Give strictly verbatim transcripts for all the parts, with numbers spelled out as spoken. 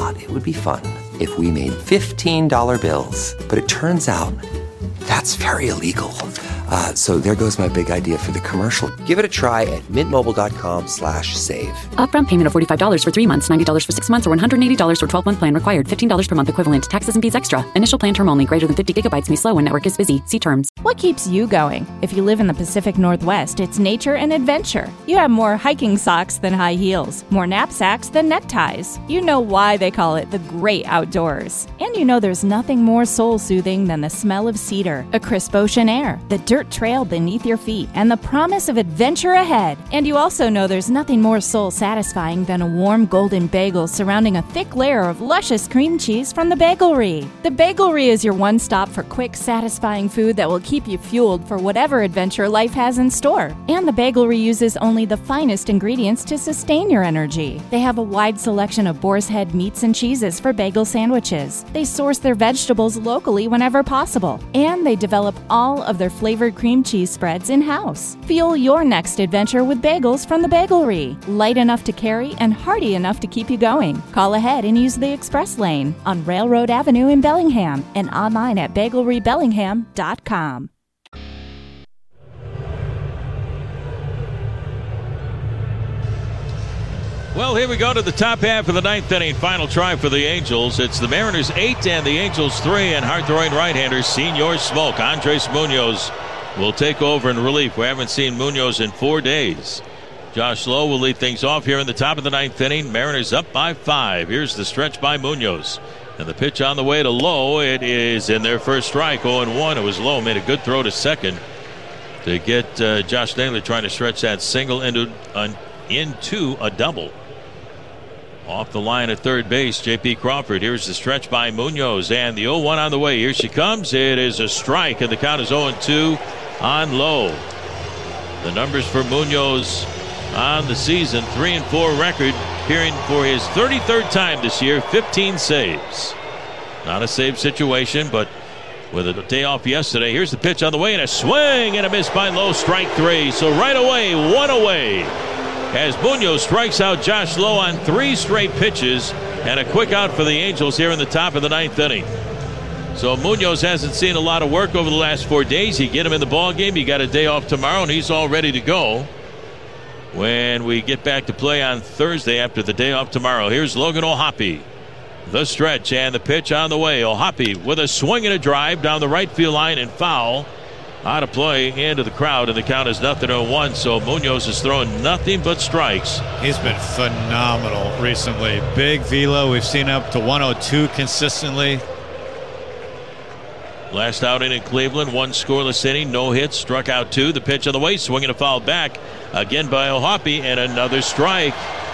thought it would be fun if we made fifteen dollar bills. But it turns out that's very illegal. Uh, so there goes my big idea for the commercial. Give it a try at mintmobile.com slash save. Upfront payment of forty-five dollars for three months, ninety dollars for six months, or one hundred eighty dollars for twelve-month plan required. fifteen dollars per month equivalent. Taxes and fees extra. Initial plan term only. Greater than fifty gigabytes may slow when network is busy. See terms. What keeps you going? If you live in the Pacific Northwest, it's nature and adventure. You have more hiking socks than high heels, more knapsacks than neckties. You know why they call it the great outdoors. And you know there's nothing more soul-soothing than the smell of cedar, a crisp ocean air, the dirt trail beneath your feet, and the promise of adventure ahead. And you also know there's nothing more soul-satisfying than a warm golden bagel surrounding a thick layer of luscious cream cheese from the Bagelry. The Bagelry is your one stop for quick, satisfying food that will keep you fueled for whatever adventure life has in store. And the Bagelry uses only the finest ingredients to sustain your energy. They have a wide selection of boar's head meats and cheeses for bagel sandwiches. They source their vegetables locally whenever possible. And they develop all of their flavored cream cheese spreads in-house. Fuel your next adventure with bagels from the Bagelry. Light enough to carry and hearty enough to keep you going. Call ahead and use the express lane on Railroad Avenue in Bellingham and online at bagelry bellingham dot com. Well, here we go to the top half of the ninth inning. Final try for the Angels. It's the Mariners eight and the Angels three, and hard-throwing right-hander Senor Smoke. Andres Munoz will take over in relief. We haven't seen Munoz in four days. Josh Lowe will lead things off here in the top of the ninth inning. Mariners up by five. Here's the stretch by Munoz. And the pitch on the way to Lowe. It is in their first strike, oh and one. It was Lowe. Made a good throw to second to get uh, Josh Naylor trying to stretch that single into, uh, into a double. Off the line at third base, J P Crawford. Here's the stretch by Munoz, and the oh one on the way. Here she comes. It is a strike, and the count is oh and two on Lowe. The numbers for Munoz on the season, three and four record, appearing for his thirty-third time this year, fifteen saves. Not a save situation, but with a day off yesterday. Here's the pitch on the way, and a swing and a miss by Lowe, strike three. So right away, one away, as Munoz strikes out Josh Lowe on three straight pitches, and a quick out for the Angels here in the top of the ninth inning. So Munoz hasn't seen a lot of work over the last four days. You get him in the ball game. You got a day off tomorrow, and he's all ready to go when we get back to play on Thursday after the day off tomorrow. Here's Logan O'Hoppe. The stretch and the pitch on the way. O'Hoppe with a swing and a drive down the right field line and foul. Out of play into the crowd, and the count is nothing oh one. So Munoz is throwing nothing but strikes. He's been phenomenal recently. Big velo. We've seen up to one oh two consistently. Last outing in Cleveland, one scoreless inning, no hits, struck out two. The pitch on the way, swinging a foul back again by O'Hoppe, and another strike.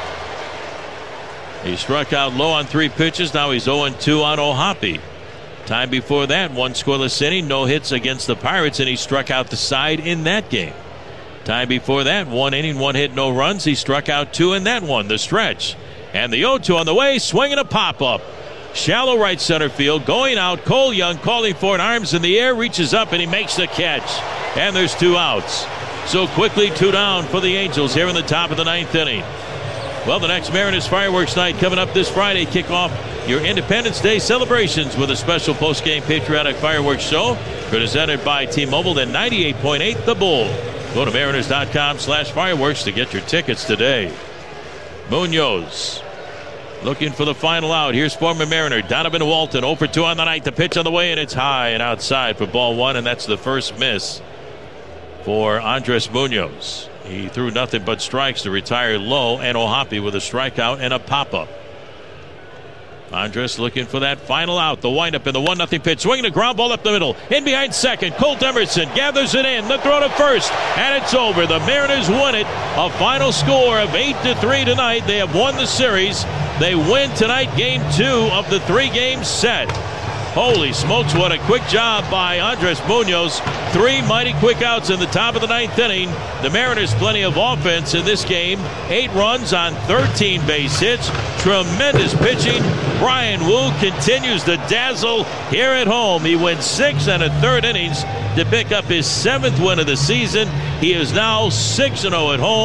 He struck out Lowe on three pitches. Now he's oh and two on O'Hoppe. Time before that, one scoreless inning, no hits against the Pirates, and he struck out the side in that game. Time before that, one inning, one hit, no runs. He struck out two in that one, the stretch. And the oh two on the way, swinging a pop-up. Shallow right center field, going out. Cole Young calling for it, arms in the air, reaches up, and he makes the catch. And there's two outs. So quickly, two down for the Angels here in the top of the ninth inning. Well, the next Mariners Fireworks Night coming up this Friday. Kick off your Independence Day celebrations with a special post-game patriotic fireworks show presented by T-Mobile and ninety-eight point eight The Bull. Go to mariners.com slash fireworks to get your tickets today. Munoz looking for the final out. Here's former Mariner Donovan Walton, oh for two on the night. The pitch on the way, and it's high and outside for ball one, and that's the first miss for Andres Munoz. He threw nothing but strikes to retire Lowe, and O'Hoppe with a strikeout and a pop-up. Andres looking for that final out. The windup in the one nothing pitch. Swinging a ground ball up the middle. In behind second. Colt Emerson gathers it in. The throw to first. And it's over. The Mariners win it. A final score of eight to three tonight. They have won the series. They win tonight game two of the three-game set. Holy smokes, what a quick job by Andres Munoz. Three mighty quick outs in the top of the ninth inning. The Mariners plenty of offense in this game. Eight runs on thirteen base hits. Tremendous pitching. Brian Wu continues to dazzle here at home. He wins six and a third innings to pick up his seventh win of the season. He is now six and oh at home.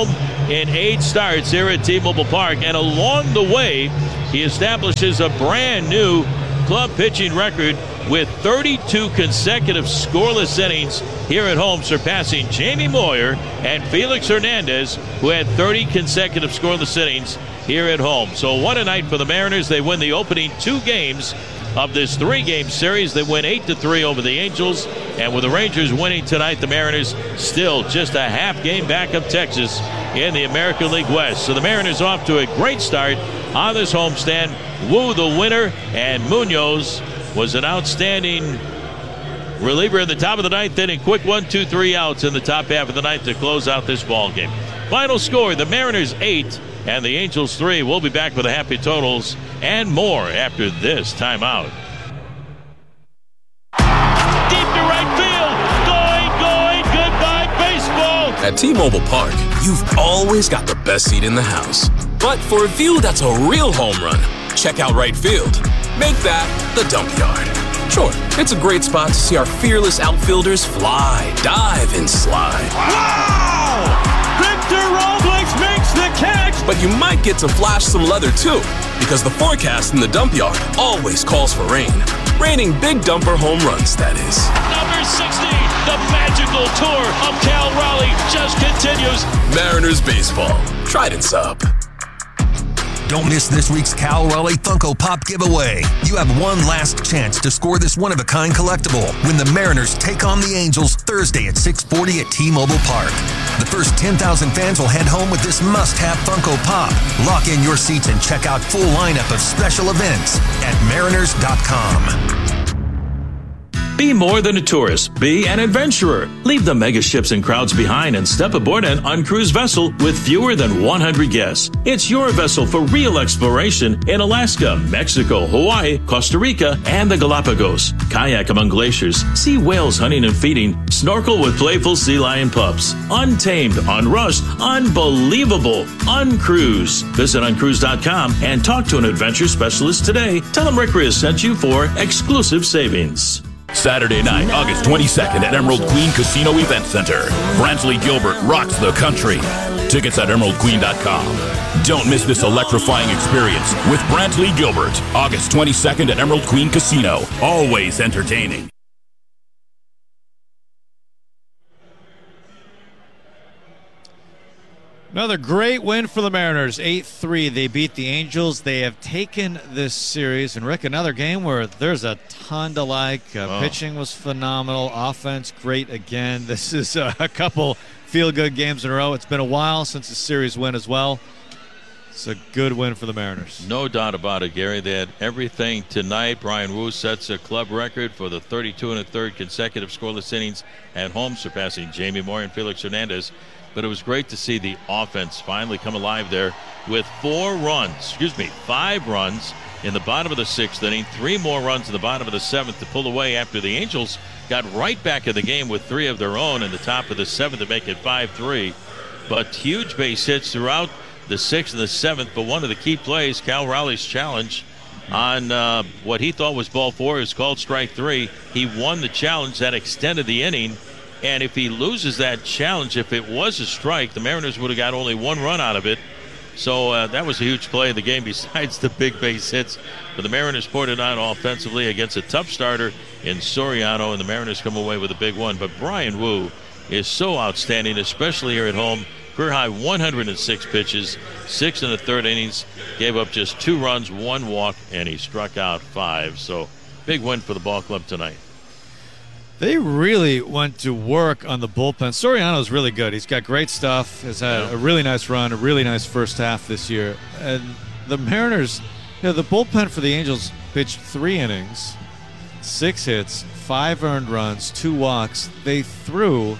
in eight starts here at T-Mobile Park. And along the way, he establishes a brand new club pitching record with thirty-two consecutive scoreless innings here at home, surpassing Jamie Moyer and Felix Hernandez, who had thirty consecutive scoreless innings here at home. So what a night for the Mariners. They win the opening two games of this three-game series. They win eight to three over the Angels, and with the Rangers winning tonight, the Mariners still just a half game back of Texas in the American League West. So the Mariners off to a great start on this homestand. Wu the winner, and Munoz was an outstanding reliever in the top of the ninth inning. Quick one, two, three outs in the top half of the ninth to close out this ball game. Final score, the Mariners eight and the Angels three. We'll be back with the happy totals and more after this timeout. Deep to right field. Going, going, goodbye baseball. At T-Mobile Park, you've always got the best seat in the house. But for a view that's a real home run, check out right field. Make that the dump yard. Sure, it's a great spot to see our fearless outfielders fly, dive, and slide. Wow! Victor Robles makes the catch! But you might get to flash some leather too, because the forecast in the dump yard always calls for rain. Raining big dumper home runs, that is. Number sixty, the magical tour of Cal Raleigh just continues. Mariners baseball. Trident's up. Don't miss this week's Cal Raleigh Funko Pop giveaway. You have one last chance to score this one-of-a-kind collectible when the Mariners take on the Angels Thursday at six forty at T-Mobile Park. The first ten thousand fans will head home with this must-have Funko Pop. Lock in your seats and check out full lineup of special events at mariners dot com. Be more than a tourist. Be an adventurer. Leave the mega ships and crowds behind and step aboard an uncruised vessel with fewer than one hundred guests. It's your vessel for real exploration in Alaska, Mexico, Hawaii, Costa Rica, and the Galapagos. Kayak among glaciers, see whales hunting and feeding, snorkel with playful sea lion pups. Untamed, unrushed, unbelievable, uncruise. Visit uncruise dot com and talk to an adventure specialist today. Tell them Rick Riz sent you for exclusive savings. Saturday night, August twenty-second at Emerald Queen Casino Event Center. Brantley Gilbert rocks the country. Tickets at emerald queen dot com. Don't miss this electrifying experience with Brantley Gilbert. August twenty-second at Emerald Queen Casino. Always entertaining. Another great win for the Mariners, eight three. They beat the Angels. They have taken this series. And, Rick, another game where there's a ton to like. Uh, oh. Pitching was phenomenal. Offense, great again. This is uh, a couple feel-good games in a row. It's been a while since the series win as well. It's a good win for the Mariners. No doubt about it, Gary. They had everything tonight. Brian Wu sets a club record for the thirty-two and a third consecutive scoreless innings at home, surpassing Jamie Moyer and Felix Hernandez. But it was great to see the offense finally come alive there with four runs, excuse me, five runs in the bottom of the sixth inning, three more runs in the bottom of the seventh to pull away after the Angels got right back in the game with three of their own in the top of the seventh to make it five three. But huge base hits throughout the sixth and the seventh. But one of the key plays, Cal Raleigh's challenge on uh, what he thought was ball four is called strike three. He won the challenge that extended the inning. And if he loses that challenge, if it was a strike, the Mariners would have got only one run out of it. So uh, that was a huge play of the game besides the big base hits. But the Mariners poured it on offensively against a tough starter in Soriano, and the Mariners come away with a big one. But Brian Wu is so outstanding, especially here at home. Career high one hundred six pitches, six in the third innings, gave up just two runs, one walk, and he struck out five. So big win for the ball club tonight. They really went to work on the bullpen. Soriano's really good. He's got great stuff. Has had a really nice run, a really nice first half this year. And the Mariners, you know, the bullpen for the Angels pitched three innings, six hits, five earned runs, two walks. They threw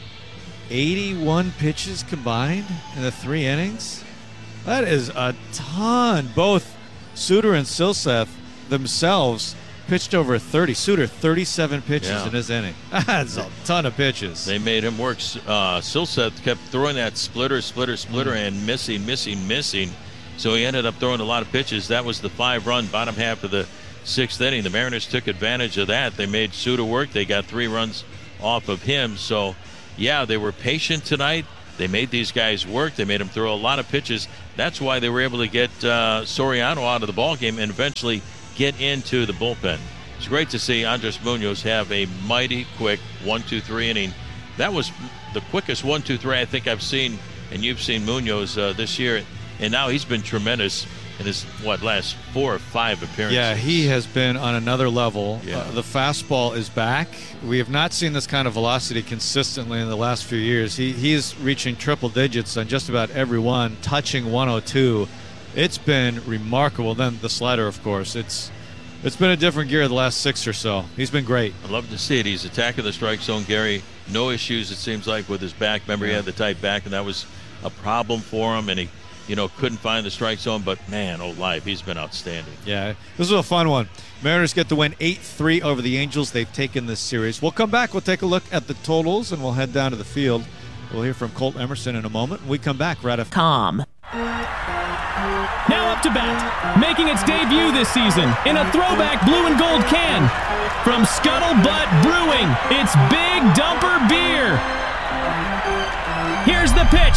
eighty-one pitches combined in the three innings. That is a ton. Both Suter and Silseth themselves pitched over thirty. Suter, thirty-seven pitches yeah. in his inning. That's a ton of pitches. They made him work. Uh, Silseth kept throwing that splitter, splitter, splitter, mm. and missing, missing, missing. So he ended up throwing a lot of pitches. That was the five-run bottom half of the sixth inning. The Mariners took advantage of that. They made Suter work. They got three runs off of him. So, yeah, they were patient tonight. They made these guys work. They made them throw a lot of pitches. That's why they were able to get uh, Soriano out of the ballgame and eventually get into the bullpen. It's great to see Andres Munoz have a mighty quick one two three inning. That was the quickest one two three I think I've seen, and you've seen Munoz uh, this year. And now he's been tremendous in his, what, last four or five appearances. Yeah, he has been on another level. Yeah. Uh, the fastball is back. We have not seen this kind of velocity consistently in the last few years. He He's reaching triple digits on just about every one, touching one oh two. It's been remarkable. Then the slider, of course. It's It's been a different gear the last six or so. He's been great. I love to see it. He's attacking the strike zone, Gary. No issues, it seems like, with his back. Remember, yeah. he had the tight back, and that was a problem for him, and he you know, couldn't find the strike zone, but man, oh life, he's been outstanding. Yeah, this was a fun one. Mariners get the win eight three over the Angels. They've taken this series. We'll come back. We'll take a look at the totals, and we'll head down to the field. We'll hear from Colt Emerson in a moment. When we come back right after. Calm. Now up to bat, making its debut this season in a throwback blue and gold can. From Scuttlebutt Brewing, it's Big Dumper Beer. Here's the pitch.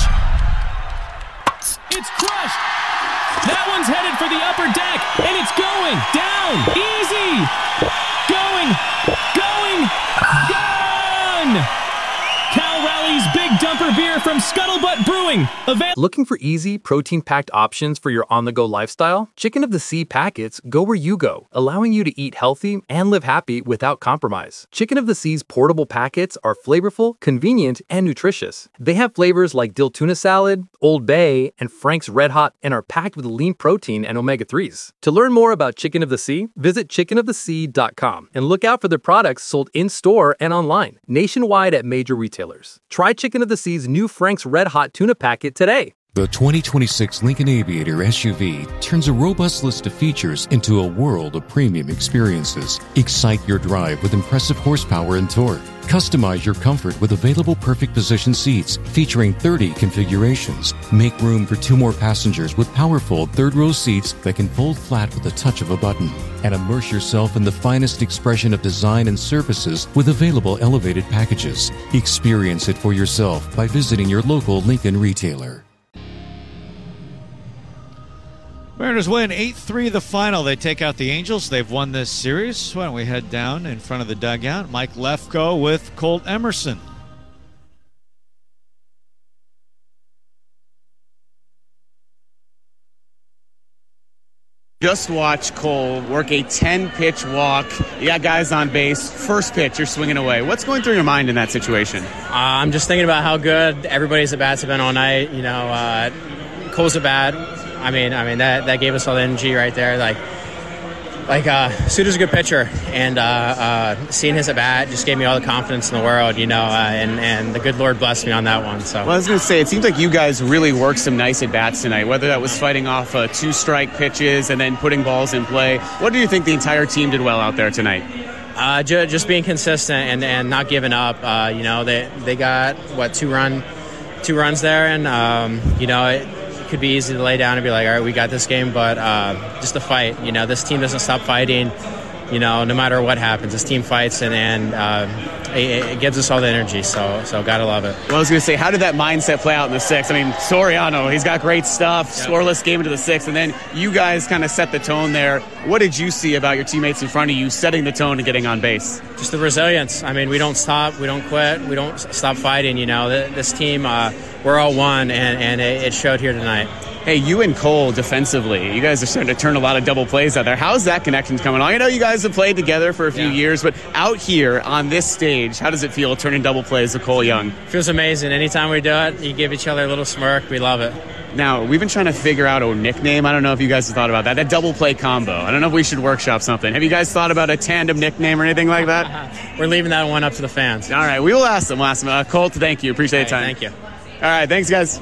It's crushed. That one's headed for the upper deck, and it's going down. Easy. Going. Going. Gone. Cal Rally's Big Dumper Beer from Scuttlebutt Brewing. Avail- Looking for easy, protein-packed options for your on-the-go lifestyle? Chicken of the Sea packets go where you go, allowing you to eat healthy and live happy without compromise. Chicken of the Sea's portable packets are flavorful, convenient, and nutritious. They have flavors like dill tuna salad, Old Bay, and Frank's Red Hot, and are packed with lean protein and omega threes. To learn more about Chicken of the Sea, visit chicken of the sea dot com and look out for their products sold in-store and online, nationwide at major retailers. Try Chicken of the Sea's new Frank's Red Hot tuna packet today. The twenty twenty-six Lincoln Aviator S U V turns a robust list of features into a world of premium experiences. Excite your drive with impressive horsepower and torque. Customize your comfort with available perfect position seats featuring thirty configurations. Make room for two more passengers with powerful third-row seats that can fold flat with the touch of a button. And immerse yourself in the finest expression of design and services with available elevated packages. Experience it for yourself by visiting your local Lincoln retailer. Mariners win eight three the final. They take out the Angels. They've won this series. Why don't we head down in front of the dugout? Mike Lefko with Colt Emerson. Just watch Cole work a ten-pitch walk. You got guys on base. First pitch, you're swinging away. What's going through your mind in that situation? Uh, I'm just thinking about how good everybody's at-bats have been all night. You know, uh, Cole's a bat. I mean, I mean that, that gave us all the energy right there. Like, like uh, Suter's a good pitcher, and uh, uh, seeing his at bat just gave me all the confidence in the world, you know. Uh, and and the good Lord blessed me on that one. So, well, I was going to say, it seems like you guys really worked some nice at bats tonight. Whether that was fighting off uh, two strike pitches and then putting balls in play. What do you think the entire team did well out there tonight? Uh, ju- just being consistent and, and not giving up. Uh, you know, they they got what two run, two runs there, and um, you know. It, could be easy to lay down and be like, all right, we got this game, but uh, just a fight. You know, this team doesn't stop fighting, you know, no matter what happens. This team fights, and, and uh, it, it gives us all the energy, so so gotta love it. Well, I was going to say, how did that mindset play out in the sixth? I mean, Soriano, he's got great stuff, yep. Scoreless game into the sixth, and then you guys kind of set the tone there. What did you see about your teammates in front of you setting the tone and getting on base? Just the resilience. I mean, we don't stop, we don't quit, we don't stop fighting, you know. This team, uh, we're all one, and, and it showed here tonight. Hey, you and Cole defensively, you guys are starting to turn a lot of double plays out there. How's that connection coming on? I know you guys have played together for a few yeah. years, but out here on this stage, how does it feel turning double plays with Cole Young? Feels amazing. Anytime we do it, you give each other a little smirk. We love it. Now, we've been trying to figure out a nickname. I don't know if you guys have thought about that. That double play combo. I don't know if we should workshop something. Have you guys thought about a tandem nickname or anything like that? We're leaving that one up to the fans. All right, we will ask them. We'll ask them. Uh, Colt, thank you. Appreciate the time. Thank you. All right, thanks, guys.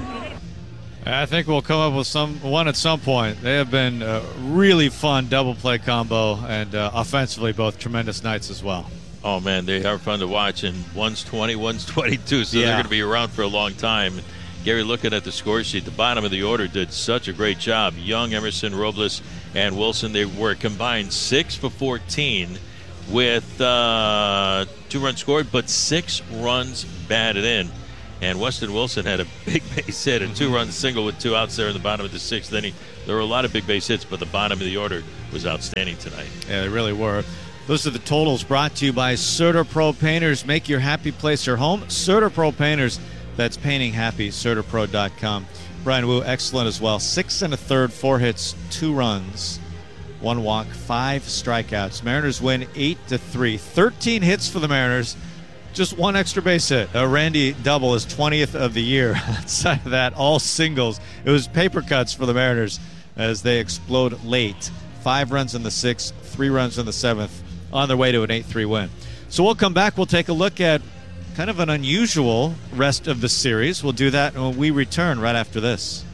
I think we'll come up with some one at some point. They have been a really fun double play combo, and uh, offensively both tremendous nights as well. Oh, man, they are fun to watch, and one's twenty, one's twenty-two, so yeah. they're going to be around for a long time. Gary, looking at the score sheet, the bottom of the order did such a great job. Young, Emerson, Robles, and Wilson, they were combined six for fourteen with uh, two runs scored, but six runs batted in. And Weston Wilson had a big base hit, a two-run single with two outs there in the bottom of the sixth inning. There were a lot of big base hits, but the bottom of the order was outstanding tonight. Yeah, they really were. Those are the totals brought to you by CertaPro Painters. Make your happy place your home. CertaPro Painters. That's painting happy. Certapro dot com. Brian Wu, excellent as well. Six and a third, four hits, two runs, one walk, five strikeouts. Mariners win eight to three. Thirteen hits for the Mariners. Just one extra base hit. A Randy double, his twentieth of the year. Outside of that, all singles. It was paper cuts for the Mariners as they explode late. Five runs in the sixth, three runs in the seventh, on their way to an eight three win. So we'll come back. We'll take a look at kind of an unusual rest of the series. We'll do that when we return right after this.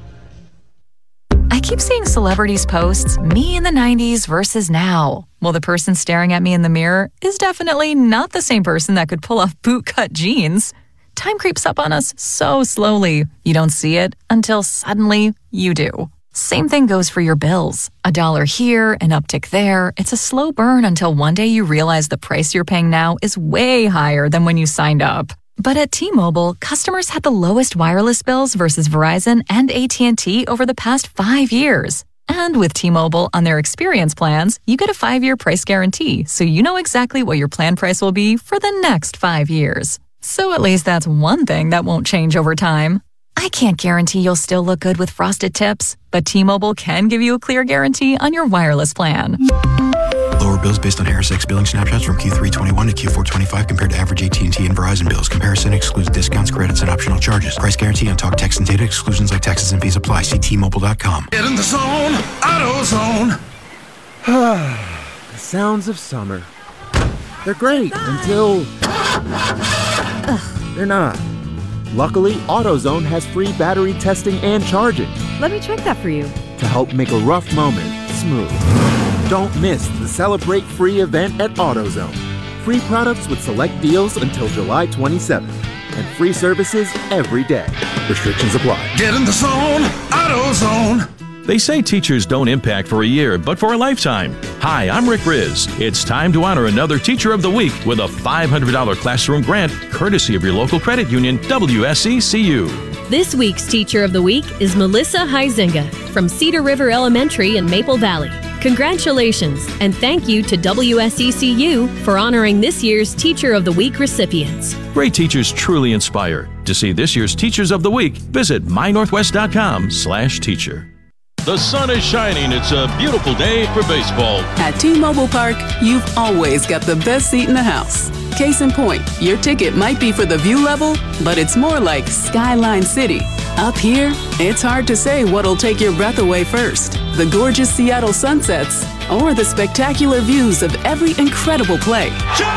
I keep seeing celebrities posts, me in the nineties versus now. Well, the person staring at me in the mirror is definitely not the same person that could pull off bootcut jeans. Time creeps up on us so slowly. You don't see it until suddenly you do. Same thing goes for your bills. A dollar here, an uptick there. It's a slow burn until one day you realize the price you're paying now is way higher than when you signed up. But at T-Mobile, customers had the lowest wireless bills versus Verizon and A T and T over the past five years. And with T-Mobile on their experience plans, you get a five-year price guarantee, so you know exactly what your plan price will be for the next five years. So at least that's one thing that won't change over time. I can't guarantee you'll still look good with frosted tips, but T-Mobile can give you a clear guarantee on your wireless plan. Lower bills based on Harris X billing snapshots from Q three twenty-one to Q four twenty-five compared to average A T and T and Verizon bills. Comparison excludes discounts, credits, and optional charges. Price guarantee on talk, text, and data exclusions like taxes and fees apply. See T Mobile dot com. Get in the zone, AutoZone. The sounds of summer. They're great until they're not. Luckily, AutoZone has free battery testing and charging. Let me check that for you. To help make a rough moment smooth. Don't miss the Celebrate Free event at AutoZone. Free products with select deals until July twenty-seventh. And free services every day. Restrictions apply. Get in the zone, AutoZone. They say teachers don't impact for a year, but for a lifetime. Hi, I'm Rick Riz. It's time to honor another Teacher of the Week with a five hundred dollars classroom grant, courtesy of your local credit union, W S E C U. This week's Teacher of the Week is Melissa Huizinga from Cedar River Elementary in Maple Valley. Congratulations, and thank you to W S E C U for honoring this year's Teacher of the Week recipients. Great teachers truly inspire. To see this year's Teachers of the Week, visit my northwest dot com slash teacher. The sun is shining. It's a beautiful day for baseball. At T-Mobile Park, you've always got the best seat in the house. Case in point, your ticket might be for the view level, but it's more like Skyline City. Up here, it's hard to say what'll take your breath away first. The gorgeous Seattle sunsets or the spectacular views of every incredible play.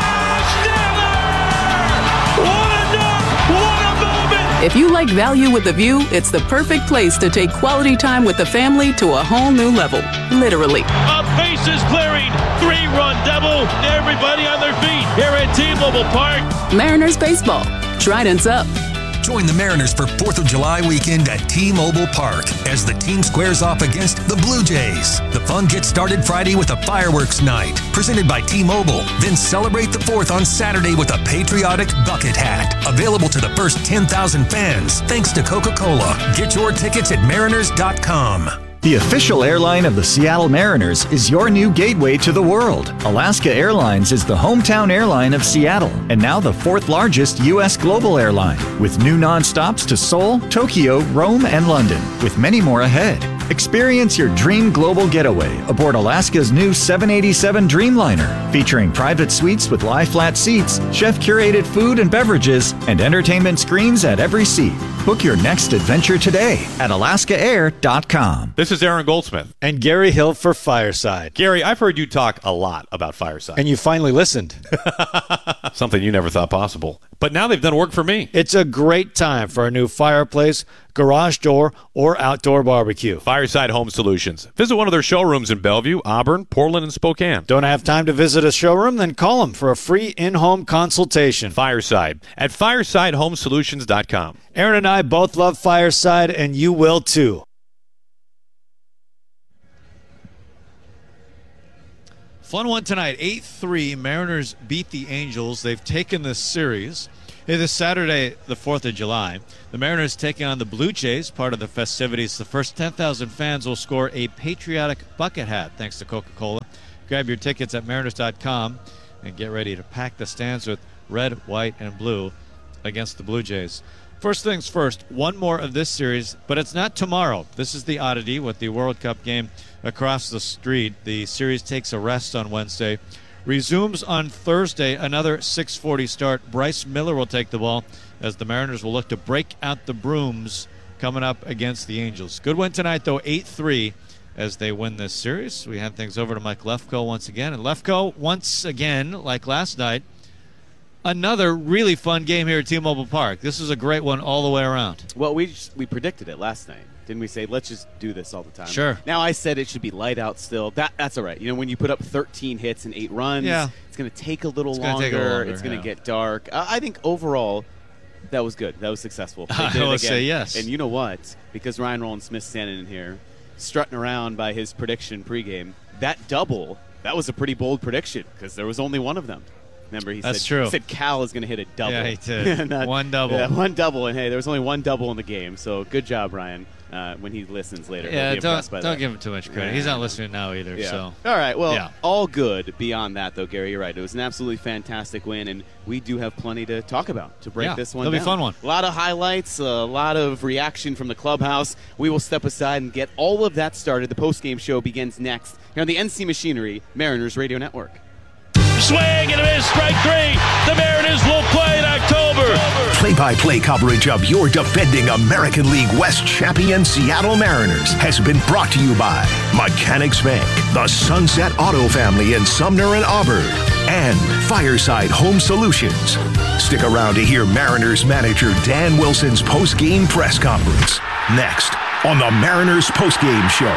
If you like value with a view, it's the perfect place to take quality time with the family to a whole new level. Literally. A bases clearing, three-run double. Everybody on their feet here at T-Mobile Park. Mariners baseball. Trident's up. Join the Mariners for fourth of July weekend at T-Mobile Park as the team squares off against the Blue Jays. The fun gets started Friday with a fireworks night presented by T-Mobile. Then celebrate the fourth on Saturday with a patriotic bucket hat. Available to the first ten thousand fans thanks to Coca-Cola. Get your tickets at mariners dot com. The official airline of the Seattle Mariners is your new gateway to the world. Alaska Airlines is the hometown airline of Seattle and now the fourth largest U S global airline, with new nonstops to Seoul, Tokyo, Rome, and London, with many more ahead. Experience your dream global getaway aboard Alaska's new seven eighty-seven Dreamliner, featuring private suites with lie-flat seats, chef-curated food and beverages, and entertainment screens at every seat. Book your next adventure today at alaska air dot com. This is Aaron Goldsmith. And Gary Hill for Fireside. Gary, I've heard you talk a lot about Fireside. And you finally listened. Something you never thought possible. But now they've done work for me. It's a great time for a new fireplace, garage door, or outdoor barbecue. Fireside Home Solutions. Visit one of their showrooms in Bellevue, Auburn, Portland, and Spokane. Don't have time to visit a showroom? Then call them for a free in-home consultation. Fireside at fireside home solutions dot com. Aaron and I both love Fireside, and you will too. Fun one tonight. eight three. Mariners beat the Angels. They've taken this series. Hey, this Saturday, the fourth of July, the Mariners taking on the Blue Jays, part of the festivities. The first ten thousand fans will score a patriotic bucket hat, thanks to Coca-Cola. Grab your tickets at mariners dot com and get ready to pack the stands with red, white, and blue against the Blue Jays. First things first, one more of this series, but it's not tomorrow. This is the oddity with the World Cup game across the street. The series takes a rest on Wednesday. Resumes on Thursday, another six forty start. Bryce Miller will take the ball as the Mariners will look to break out the brooms coming up against the Angels. Good win tonight, though, eight three as they win this series. We hand things over to Mike Lefko once again. And Lefko, once again, like last night, another really fun game here at T-Mobile Park. This is a great one all the way around. Well, we just, we predicted it last night. Didn't we say, let's just do this all the time? Sure. Now, I said it should be light out still. That That's all right. You know, when you put up thirteen hits and eight runs, yeah. it's going to take a little it's longer. Take a little longer. It's going to yeah. get dark. Uh, I think overall, that was good. That was successful. They I did will again. say yes. And you know what? Because Ryan Rowland-Smith's standing in here, strutting around by his prediction pregame, that double, that was a pretty bold prediction because there was only one of them. Remember, he That's said, true. He said Cal is going to hit a double. Yeah, he did. Not, one double. Yeah, one double. And, hey, there was only one double in the game. So good job, Ryan. Uh, when he listens later, yeah, he'll be don't, by don't that. give him too much credit. Yeah. He's not listening now either. Yeah. So all right, well, yeah. all good beyond that, though, Gary. You're right. It was an absolutely fantastic win, and we do have plenty to talk about to break yeah, this one it'll down. be a fun one. A lot of highlights, a lot of reaction from the clubhouse. We will step aside and get all of that started. The postgame show begins next here on the N C Machinery Mariners Radio Network. Swing and a miss, strike three. The Mariners will play in October. Play-by-play coverage of your defending American League West champion Seattle Mariners has been brought to you by Mechanics Bank, the Sunset Auto Family in Sumner and Auburn, and Fireside Home Solutions. Stick around to hear Mariners manager Dan Wilson's post-game press conference next on the Mariners Post-Game Show.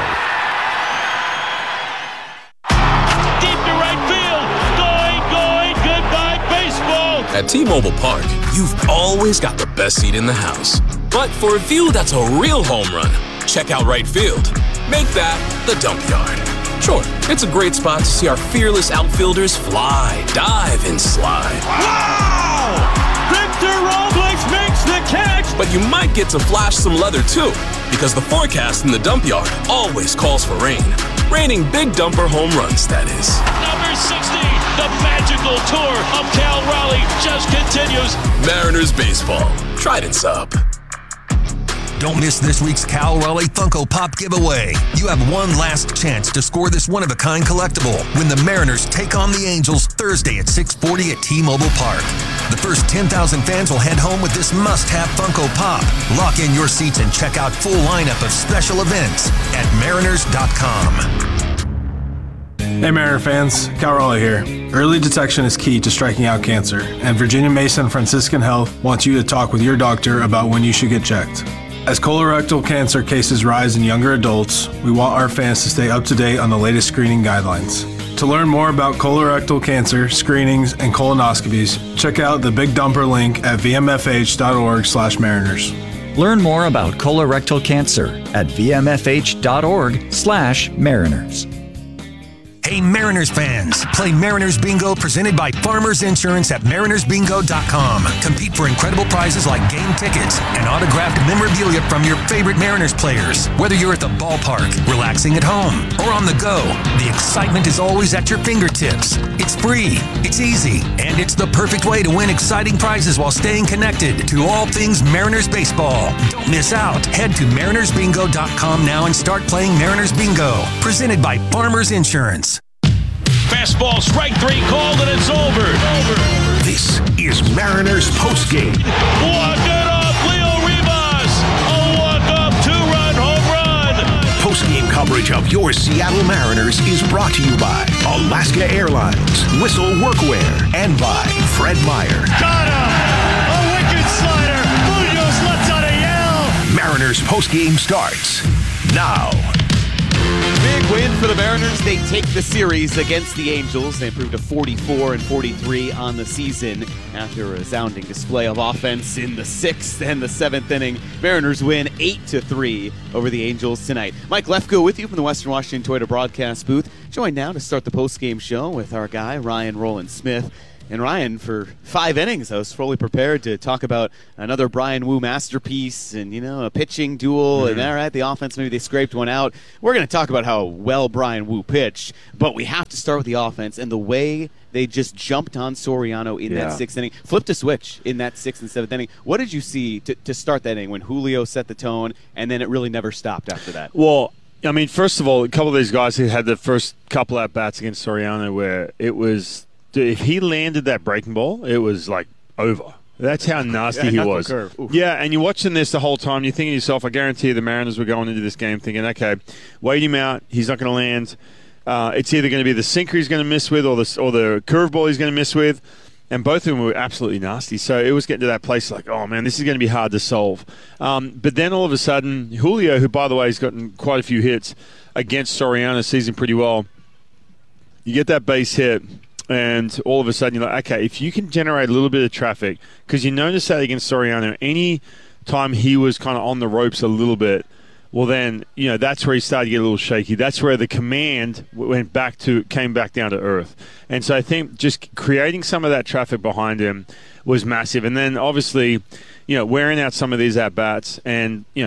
At T-Mobile Park, you've always got the best seat in the house. But for a view that's a real home run, check out right field. Make that the dump yard. Sure, it's a great spot to see our fearless outfielders fly, dive, and slide. Wow! Victor Robles makes the catch! But you might get to flash some leather too, because the forecast in the dump yard always calls for rain. Raining big dumper home runs, that is. Number sixty, the magical tour of Cal Raleigh just continues. Mariners baseball. Trident's up. Don't miss this week's Cal Raleigh Funko Pop giveaway. You have one last chance to score this one-of-a-kind collectible when the Mariners take on the Angels Thursday at six forty at T-Mobile Park. The first ten thousand fans will head home with this must-have Funko Pop. Lock in your seats and check out full lineup of special events at mariners dot com. Hey Mariner fans, Cal Raleigh here. Early detection is key to striking out cancer, and Virginia Mason Franciscan Health wants you to talk with your doctor about when you should get checked. As colorectal cancer cases rise in younger adults, we want our fans to stay up to date on the latest screening guidelines. To learn more about colorectal cancer, screenings, and colonoscopies, check out the Big Dumper link at v m f h dot org slash mariners. Learn more about colorectal cancer at v m f h dot org slash mariners. Hey Mariners fans, play Mariners Bingo presented by Farmers Insurance at mariners bingo dot com. Compete for incredible prizes like game tickets and autographed memorabilia from your favorite Mariners players. Whether you're at the ballpark, relaxing at home, or on the go, the excitement is always at your fingertips. It's free, it's easy, and it's the perfect way to win exciting prizes while staying connected to all things Mariners baseball. Don't miss out. Head to mariners bingo dot com now and start playing Mariners Bingo, presented by Farmers Insurance. Fastball, strike three, called, and it's over. over. This is Mariners Postgame. Walk it off, Leo Rivas. A walk-off two-run home run. Postgame coverage of your Seattle Mariners is brought to you by Alaska Airlines, Whistle Workwear, and by Fred Meyer. Got him! A wicked slider. Munoz lets out a yell. Mariners Postgame starts now. Big win for the Mariners. They take the series against the Angels. They improved to forty-four and forty-three on the season after a resounding display of offense in the sixth and the seventh inning. Mariners win eight to three over the Angels tonight. Mike Lefko with you from the Western Washington Toyota broadcast booth. Joined now to start the postgame show with our guy, Ryan Rowland-Smith. And Ryan, for five innings, I was fully prepared to talk about another Bryan Woo masterpiece and, you know, a pitching duel. Mm-hmm. And all right, the offense, maybe they scraped one out. We're going to talk about how well Bryan Woo pitched, but we have to start with the offense and the way they just jumped on Soriano in yeah. that sixth inning, flipped a switch in that sixth and seventh inning. What did you see to, to start that inning when Julio set the tone, and then it really never stopped after that? Well, I mean, first of all, a couple of these guys who had the first couple at-bats against Soriano where it was – if he landed that breaking ball, it was like over. That's how nasty yeah, he was. Yeah, and you're watching this the whole time. You're thinking to yourself, I guarantee you the Mariners were going into this game thinking, okay, wait him out. He's not going to land. Uh, it's either going to be the sinker he's going to miss with or the, or the curveball he's going to miss with. And both of them were absolutely nasty. So it was getting to that place like, oh, man, this is going to be hard to solve. Um, but then all of a sudden, Julio, who, by the way, has gotten quite a few hits against Soriano, season pretty well, you get that base hit. And all of a sudden, you're like, okay, if you can generate a little bit of traffic, because you notice that against Soriano, any time he was kind of on the ropes a little bit, well, then, you know, that's where he started to get a little shaky. That's where the command went back to, came back down to earth. And so I think just creating some of that traffic behind him was massive. And then, obviously, you know, wearing out some of these at-bats. And, you know,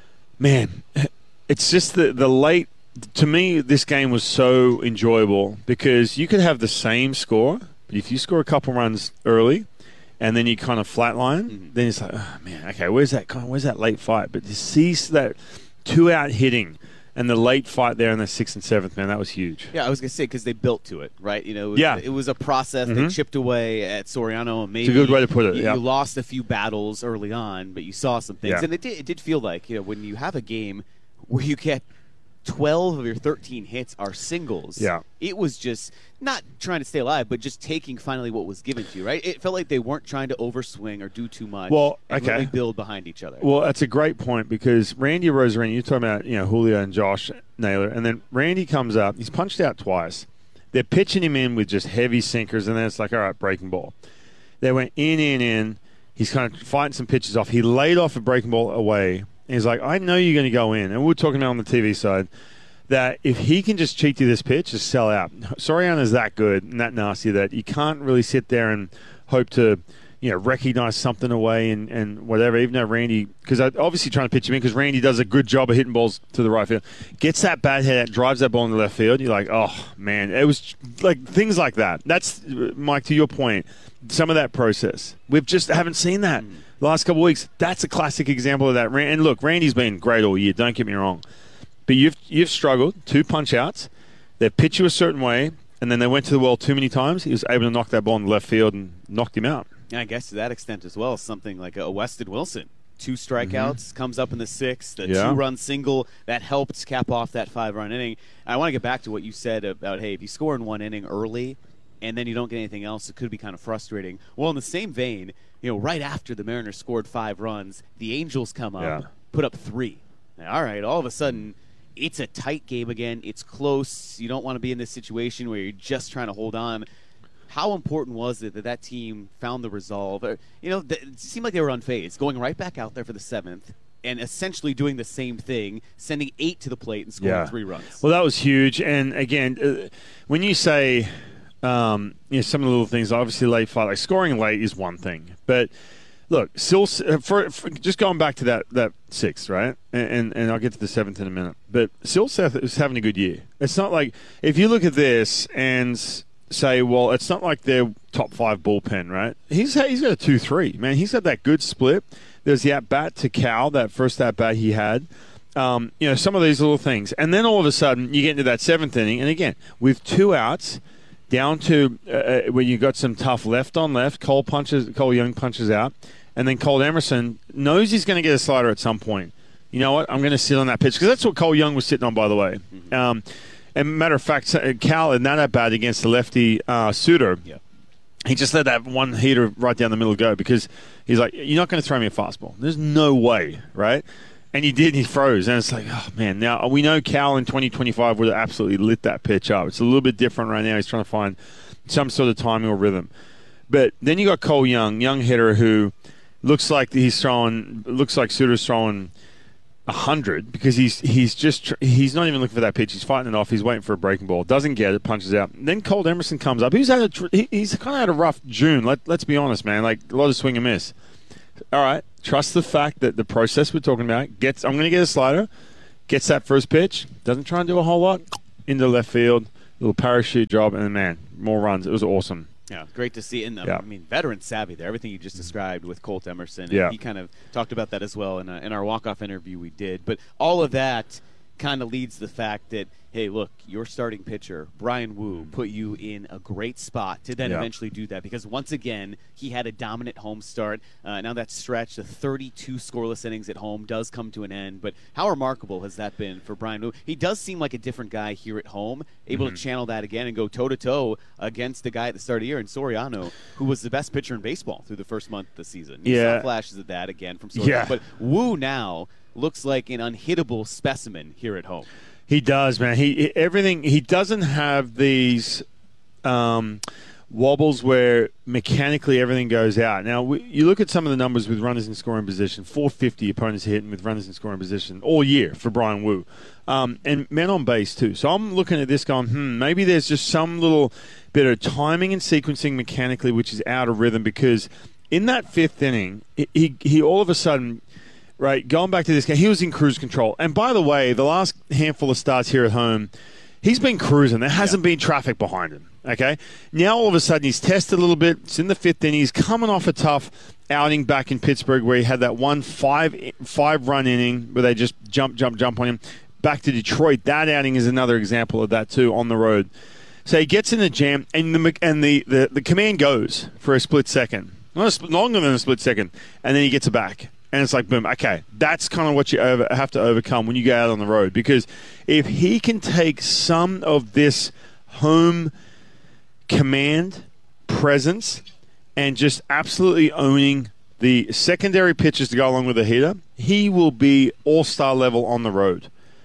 man, it's just the, the late, to me, this game was so enjoyable because you could have the same score, but if you score a couple runs early and then you kind of flatline, mm-hmm. then it's like, oh, man, okay, where's that where's that late fight? But to see that two-out hitting and the late fight there in the sixth and seventh, man, that was huge. Yeah, I was going to say, because they built to it, right? You know, it was, yeah. it was a process. Mm-hmm. They chipped away at Soriano. And maybe it's a good way to put it, you, yeah. you lost a few battles early on, but you saw some things. Yeah. And it did, it did feel like, you know, when you have a game where you get twelve of your thirteen hits are singles. Yeah. It was just not trying to stay alive, but just taking finally what was given to you, right? It felt like they weren't trying to overswing or do too much. Well, and okay. really build behind each other. Well, that's a great point because Randy Arozarena, you're talking about, you know, Julio and Josh Naylor, and then Randy comes up. He's punched out twice. They're pitching him in with just heavy sinkers, and then it's like, all right, breaking ball. They went in, in, in. He's kind of fighting some pitches off. He laid off a breaking ball away. And he's like, I know you're going to go in. And we were talking about on the T V side that if he can just cheat you this pitch, just sell out. Soriano's that good and that nasty that you can't really sit there and hope to, you know, recognize something away and, and whatever, even though Randy, because I'm obviously trying to pitch him in because Randy does a good job of hitting balls to the right field, gets that bad head, drives that ball in the left field. You're like, oh, man. It was like things like that. That's, Mike, to your point, some of that process. We've just haven't seen that. Mm. The last couple of weeks, that's a classic example of that. And look, Randy's been great all year. Don't get me wrong, but you've you've struggled. Two punch outs. They pitch you a certain way, and then they went to the well too many times. He was able to knock that ball in the left field and knocked him out. Yeah, I guess to that extent as well, something like a Weston Wilson. Two strikeouts, mm-hmm. comes up in the sixth, a yeah. two-run single that helped cap off that five-run inning. I want to get back to what you said about, hey, if you score in one inning early and then you don't get anything else, it could be kind of frustrating. Well, in the same vein, you know, right after the Mariners scored five runs, the Angels come up, yeah. put up three. Now, all right, all of a sudden, it's a tight game again. It's close. You don't want to be in this situation where you're just trying to hold on. How important was it that that team found the resolve? Or, you know, th- it seemed like they were unfazed, going right back out there for the seventh and essentially doing the same thing, sending eight to the plate and scoring yeah. three runs. Well, that was huge. And, again, uh, when you say – Um, you know, some of the little things, obviously late fight, like scoring late is one thing. But look, still, for, for just going back to that, that sixth, right? And, and and I'll get to the seventh in a minute. But Silseth is having a good year. It's not like, if you look at this and say, well, it's not like their top five bullpen, right? He's he's got a two three, man. He's got that good split. There's the at-bat to Cal, that first at-bat he had. Um, you know, some of these little things. And then all of a sudden, you get into that seventh inning. And again, with two outs, down to uh, where you got some tough left on left. Cole punches, Cole Young punches out, and then Cole Emerson knows he's going to get a slider at some point. You know what? I'm going to sit on that pitch because that's what Cole Young was sitting on, by the way. Mm-hmm. Um, and matter of fact, Cal in that at bat against the lefty uh, Suter, yeah. he just let that one heater right down the middle go because he's like, "You're not going to throw me a fastball. There's no way, right?" And he did, and he froze. And it's like, oh, man. Now, we know Cal in twenty twenty-five would have absolutely lit that pitch up. It's a little bit different right now. He's trying to find some sort of timing or rhythm. But then you got Cole Young, young hitter who looks like he's throwing, looks like Suter's throwing, one hundred because he's he's just he's not even looking for that pitch. He's fighting it off. He's waiting for a breaking ball. Doesn't get it. Punches out. And then Colt Emerson comes up. He's had a he's kind of had a rough June. Let let's be honest, man. Like a lot of swing and miss. All right. Trust the fact that the process we're talking about gets. I'm going to get a slider. Gets that first pitch. Doesn't try and do a whole lot. Into left field. Little parachute job, and then, man, more runs. It was awesome. Yeah, great to see. And um, yeah. I mean, veteran savvy there. Everything you just described with Colt Emerson. And yeah. he kind of talked about that as well in, a, in our walk-off interview we did. But all of that kind of leads to the fact that, hey, look, your starting pitcher, Bryan Woo, put you in a great spot to then yeah. eventually do that because, once again, he had a dominant home start. Uh, now that stretch, the thirty-two scoreless innings at home does come to an end. But how remarkable has that been for Bryan Woo? He does seem like a different guy here at home, able mm-hmm. to channel that again and go toe-to-toe against the guy at the start of the year in Soriano, who was the best pitcher in baseball through the first month of the season. You yeah. saw flashes of that again from Soriano. Yeah. But Woo now looks like an unhittable specimen here at home. He does, man. He, he everything. He doesn't have these um, wobbles where mechanically everything goes out. Now, we, you look at some of the numbers with runners in scoring position. four fifty opponents hitting with runners in scoring position all year for Bryan Woo, um, and men on base too. So I'm looking at this going, hmm, maybe there's just some little bit of timing and sequencing mechanically which is out of rhythm because in that fifth inning, he he all of a sudden. Right, going back to this game, he was in cruise control. And by the way, the last handful of starts here at home, he's been cruising. There hasn't yeah. been traffic behind him, okay? Now, all of a sudden, he's tested a little bit. It's in the fifth inning. He's coming off a tough outing back in Pittsburgh where he had that one five, five-run inning where they just jump, jump, jump on him. Back to Detroit. That outing is another example of that, too, on the road. So he gets in the jam, and the and the, the, the command goes for a split second. Not a, longer than a split second. And then he gets it back. And it's like, boom, okay, that's kind of what you over, have to overcome when you go out on the road. Because if he can take some of this home command, presence, and just absolutely owning the secondary pitches to go along with the hitter, he will be all-star level on the road.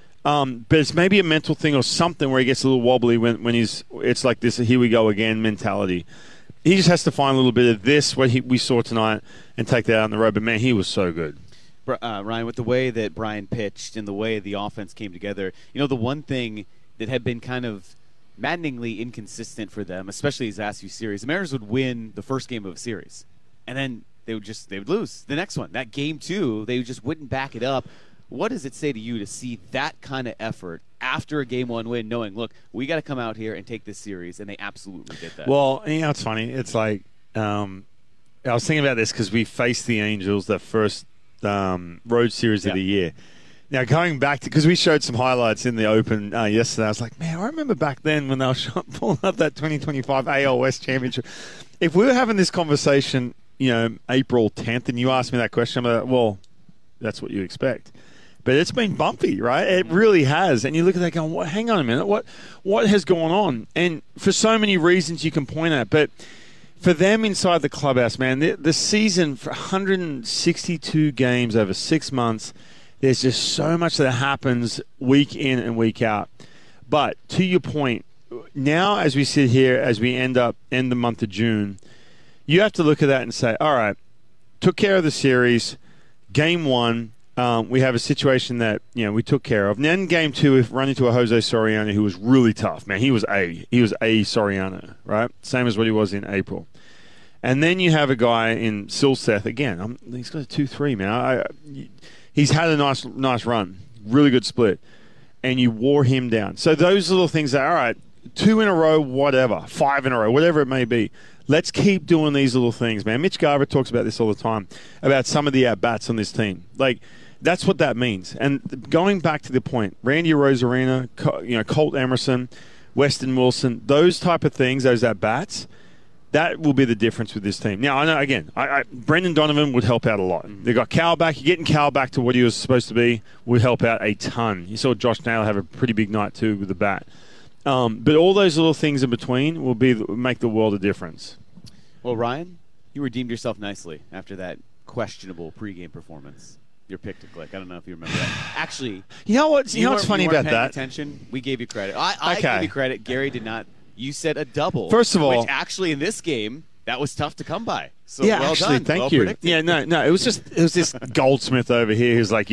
Um, but it's maybe a mental thing or something where he gets a little wobbly when, when he's it's like this here we go again mentality. He just has to find a little bit of this, what he, we saw tonight, and take that out on the road. But, man, he was so good. Uh, Ryan, with the way that Bryan pitched and the way the offense came together, you know, the one thing that had been kind of maddeningly inconsistent for them, especially these last few series, the Mariners would win the first game of a series, and then they would just they would lose the next one. That game two, they just wouldn't back it up. What does it say to you to see that kind of effort after a game one win, knowing, look, we got to come out here and take this series, and they absolutely did that? Well, you know, it's funny. It's like um, I was thinking about this because we faced the Angels the first um, road series yeah. of the year. Now, going back to – because we showed some highlights in the Open uh, yesterday. I was like, man, I remember back then when they were pulling up that twenty twenty-five A L West Championship. If we were having this conversation, you know, April tenth, and you asked me that question, I'm like, well, that's what you expect. But it's been bumpy, right? It really has. And you look at that going, what, hang on a minute, what what has gone on? And for so many reasons you can point at. But for them inside the clubhouse, man, the, the season for one hundred sixty-two games over six months, there's just so much that happens week in and week out. But to your point, now as we sit here, as we end up end the month of June, you have to look at that and say, all right, took care of the series, game one, Um, we have a situation that, you know, we took care of. And then game two, we've run into a Jose Soriano who was really tough. Man, he was A. He was A Soriano, right? Same as what he was in April. And then you have a guy in Silseth, again, I'm, he's got a two three, man. I, I, he's had a nice nice run, really good split. And you wore him down. So those little things that, all right, two in a row, whatever, five in a row, whatever it may be. Let's keep doing these little things, man. Mitch Garver talks about this all the time, about some of the at-bats on this team. Like, that's what that means. And going back to the point, Randy Arozarena, you know, Colt Emerson, Weston Wilson, those type of things, those at-bats, that will be the difference with this team. Now, I know, again, I, I, Brendan Donovan would help out a lot. Mm-hmm. They got Cal back. Getting Cal back to what he was supposed to be would help out a ton. You saw Josh Naylor have a pretty big night, too, with the bat. Um, but all those little things in between will be make the world a difference. Well, Ryan, you redeemed yourself nicely after that questionable pregame performance. Your pick to click. I don't know if you remember that. Actually, you know what's you, you know what's funny you about paying that? Attention. We gave you credit. I, I okay. gave you credit. Gary did not. You said a double. First of all, which actually in this game that was tough to come by. So yeah, well actually, done. thank well you. Predicted. Yeah, no, no. It was just it was this Goldsmith over here who's like, yeah,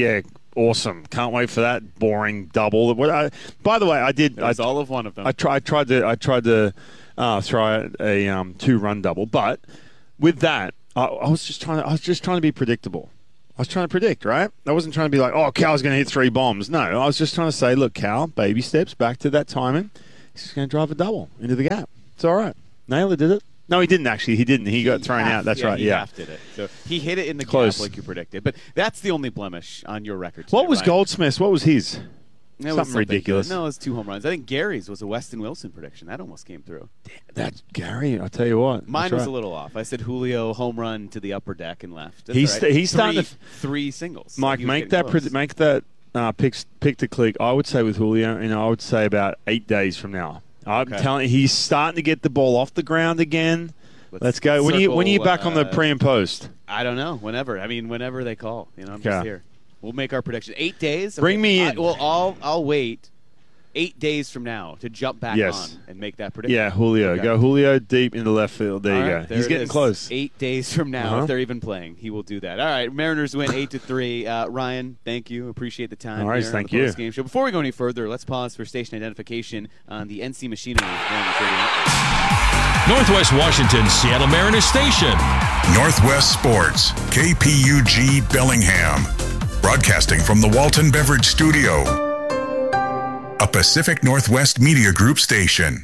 awesome. Can't wait for that boring double. What I, by the way, I did. It was I, all of one of them. I tried. I tried to. I tried to uh, throw a um, two-run double, but with that, I, I was just trying. To, I was just trying to be predictable. I was trying to predict, right? I wasn't trying to be like, oh, Cal's going to hit three bombs. No, I was just trying to say, look, Cal, baby steps back to that timing. He's just going to drive a double into the gap. It's all right. Naylor did it. No, he didn't actually. He didn't. He got He thrown half- out. That's yeah, right. He yeah. half did it. So he hit it in the Close. gap like you predicted. But that's the only blemish on your record. What today, was Ryan. Goldsmith's? What was his? It was something ridiculous. No, it was two home runs. I think Gary's was a Weston Wilson prediction. That almost came through. That's Gary. I'll tell you what. Mine That's was right. a little off. I said Julio home run to the upper deck and left. That's He's all right. he's starting three, to three singles. Mike, He was make getting that close. pred- make that uh, pick pick to click. I would say with Julio, and I would say about eight days from now. I'm Okay. telling you, he's starting to get the ball off the ground again. Let's Let's go. When are you when are you circle, back on the uh, pre and post? I don't know. Whenever. I mean, whenever they call. You know, I'm Okay. just here. We'll make our prediction. Eight days. Bring me in. I, well, I'll I'll wait. Eight days from now to jump back Yes. on and make that prediction. Yeah, Julio. Okay. Go Julio deep into left field. There All you right, go. there He's it getting is. close. Eight days from now, Uh-huh. if they're even playing, he will do that. All right, Mariners win eight to three. Uh, Ryan, thank you. Appreciate the time. All right, here on thank the you. post-game show. Before we go any further, let's pause for station identification on the N C Machinery Mariners Radio Network. Northwest Washington, Seattle Mariners Station. Northwest Sports, K P U G Bellingham. Broadcasting from the Walton Beverage Studio. A Pacific Northwest Media Group station.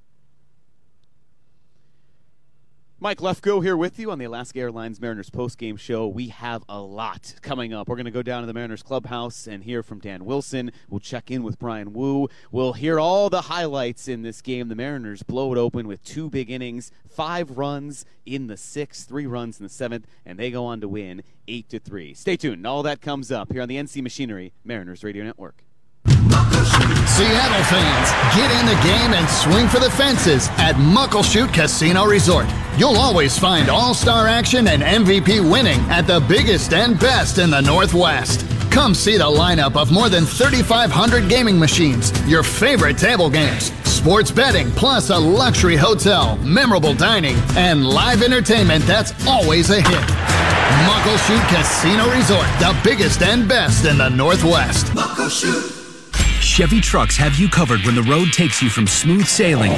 Mike Lefko here with you on the Alaska Airlines Mariners postgame show. We have a lot coming up. We're going to go down to the Mariners clubhouse and hear from Dan Wilson. We'll check in with Brian Wu. We'll hear all the highlights in this game. The Mariners blow it open with two big innings, five runs in the sixth, three runs in the seventh, and they go on to win eight to three. Stay tuned. All that comes up here on the N C Machinery Mariners Radio Network. Seattle fans, get in the game and swing for the fences at Muckleshoot Casino Resort. You'll always find all-star action and M V P winning at the biggest and best in the Northwest. Come see the lineup of more than thirty-five hundred gaming machines, your favorite table games, sports betting, plus a luxury hotel, memorable dining, and live entertainment that's always a hit. Muckleshoot Casino Resort, the biggest and best in the Northwest. Muckleshoot. Chevy trucks have you covered when the road takes you from smooth sailing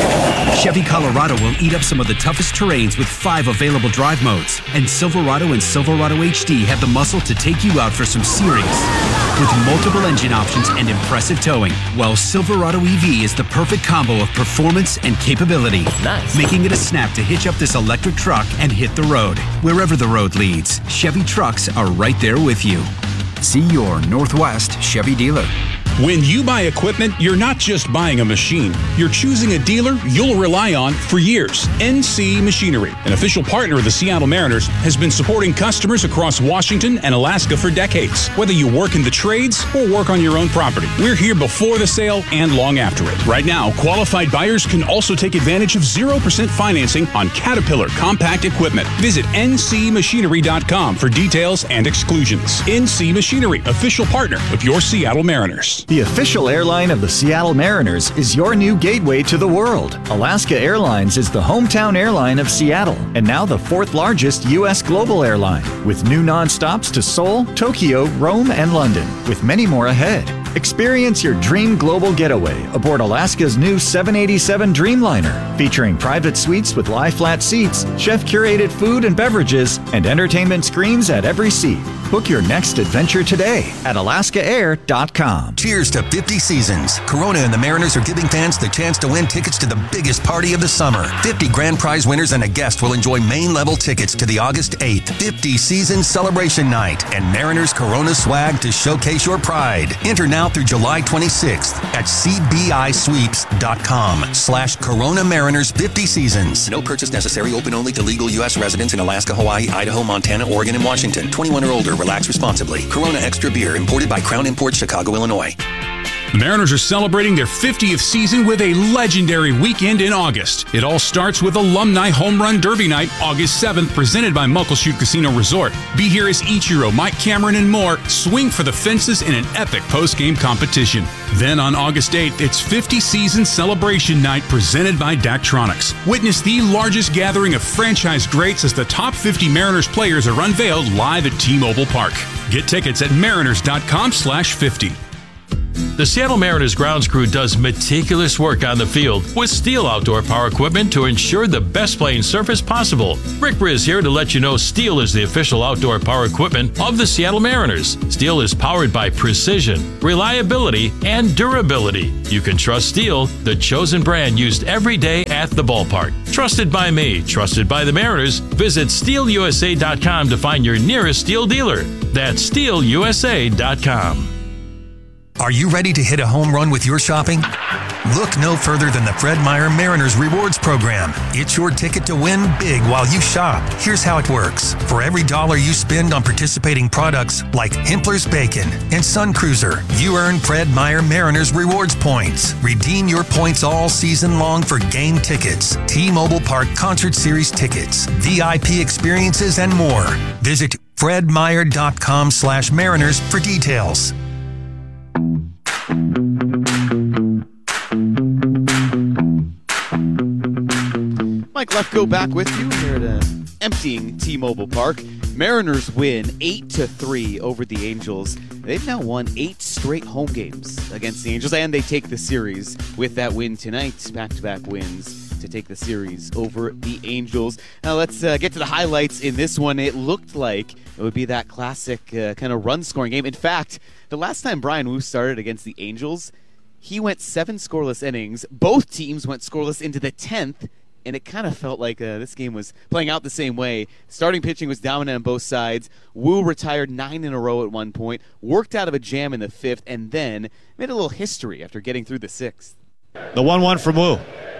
to Chevy Colorado will eat up some of the toughest terrains with five available drive modes. And Silverado and Silverado H D have the muscle to take you out for some serious with multiple engine options and impressive towing. While Silverado E V is the perfect combo of performance and capability. Nice. Making it a snap to hitch up this electric truck and hit the road. Wherever the road leads, Chevy trucks are right there with you. See your Northwest Chevy dealer. When you buy equipment, you're not just buying a machine. You're choosing a dealer you'll rely on for years. N C Machinery, an official partner of the Seattle Mariners, has been supporting customers across Washington and Alaska for decades. Whether you work in the trades or work on your own property, we're here before the sale and long after it. Right now, qualified buyers can also take advantage of zero percent financing on Caterpillar compact equipment. Visit N C machinery dot com for details and exclusions. N C Machinery, official partner of your Seattle Mariners. The official airline of the Seattle Mariners is your new gateway to the world. Alaska Airlines is the hometown airline of Seattle and now the fourth largest U S global airline, with new nonstops to Seoul, Tokyo, Rome, and London, with many more ahead. Experience your dream global getaway aboard Alaska's new seven eighty-seven Dreamliner, featuring private suites with lie-flat seats, chef-curated food and beverages, and entertainment screens at every seat. Book your next adventure today at alaska air dot com. Cheers to fifty seasons. Corona and the Mariners are giving fans the chance to win tickets to the biggest party of the summer. fifty grand prize winners and a guest will enjoy main-level tickets to the August eighth fifty Season Celebration Night and Mariners Corona swag to showcase your pride. Enter now through July twenty-sixth at c b i sweeps dot com slash Corona Mariners fifty Seasons. No purchase necessary. Open only to legal U S residents in Alaska, Hawaii, Idaho, Montana, Oregon, and Washington. twenty-one or older. Relax responsibly. Corona Extra Beer, imported by Crown Imports, Chicago, Illinois. The Mariners are celebrating their fiftieth season with a legendary weekend in August. It all starts with Alumni Home Run Derby Night, August seventh, presented by Muckleshoot Casino Resort. Be here as Ichiro, Mike Cameron, and more swing for the fences in an epic post-game competition. Then on August eighth, it's fifty Season Celebration Night, presented by Daktronics. Witness the largest gathering of franchise greats as the top fifty Mariners players are unveiled live at T-Mobile Park. Get tickets at mariners.com slash 50. The Seattle Mariners grounds crew does meticulous work on the field with Steel outdoor power equipment to ensure the best playing surface possible. Rick Briz here to let you know Steel is the official outdoor power equipment of the Seattle Mariners. Steel is powered by precision, reliability, and durability. You can trust Steel, the chosen brand used every day at the ballpark. Trusted by me, trusted by the Mariners. Visit steel u s a dot com to find your nearest Steel dealer. That's steel u s a dot com. Are you ready to hit a home run with your shopping? Look no further than the Fred Meyer Mariners Rewards Program. It's your ticket to win big while you shop. Here's how it works. For every dollar you spend on participating products like Hempler's Bacon and Sun Cruiser, you earn Fred Meyer Mariners Rewards points. Redeem your points all season long for game tickets, T-Mobile Park Concert Series tickets, V I P experiences, and more. Visit fredmeyer.com slash mariners for details. Mike Lefko back with you here at an emptying T-Mobile Park. Mariners win eight to three over the Angels. They've now won eight straight home games against the Angels, and they take the series with that win tonight. Back-to-back wins to take the series over the Angels. Now let's uh, get to the highlights in this one. It looked like it would be that classic uh, kind of run-scoring game. In fact, the last time Bryan Woo started against the Angels, he went seven scoreless innings. Both teams went scoreless into the tenth, and it kind of felt like uh, this game was playing out the same way. Starting pitching was dominant on both sides. Woo retired nine in a row at one point, worked out of a jam in the fifth, and then made a little history after getting through the sixth. The one one from Woo.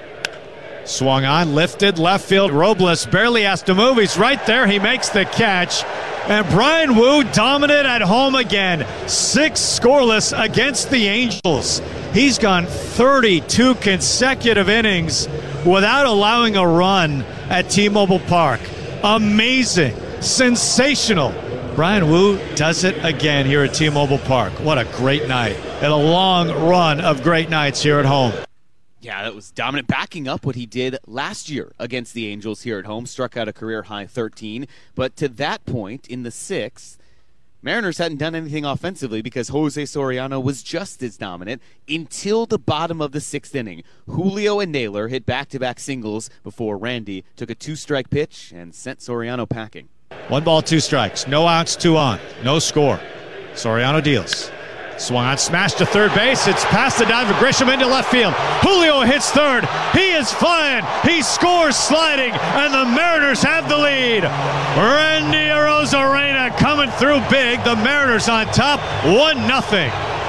Swung on, lifted, left field. Robles barely has to move. He's right there. He makes the catch. And Bryan Woo dominant at home again. Six scoreless against the Angels. He's gone thirty-two consecutive innings without allowing a run at T-Mobile Park. Amazing. Sensational. Bryan Woo does it again here at T-Mobile Park. What a great night. And a long run of great nights here at home. Yeah, that was dominant, backing up what he did last year against the Angels here at home. Struck out a career-high thirteen. But to that point, in the sixth, Mariners hadn't done anything offensively because Jose Soriano was just as dominant until the bottom of the sixth inning. Julio and Naylor hit back-to-back singles before Randy took a two-strike pitch and sent Soriano packing. One ball, two strikes. No outs, two on. No score. Soriano deals. Swung on, smashed to third base. It's past the dive of Grisham into left field. Julio hits third. He is flying. He scores sliding, and the Mariners have the lead. Randy Arozarena coming through big. The Mariners on top, one nothing.